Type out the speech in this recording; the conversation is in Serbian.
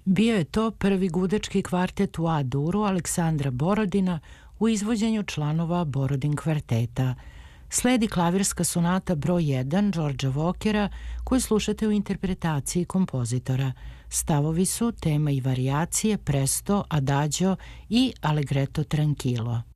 Bio je to prvi gudački kvartet u A-duru Aleksandra Borodina u izvođenju članova Borodin kvarteta. Sledi klavirska sonata broj 1 Đorđa Vokera koju slušate u interpretaciji kompozitora. Stavovi su tema i varijacije, presto, adagio i allegretto tranquillo.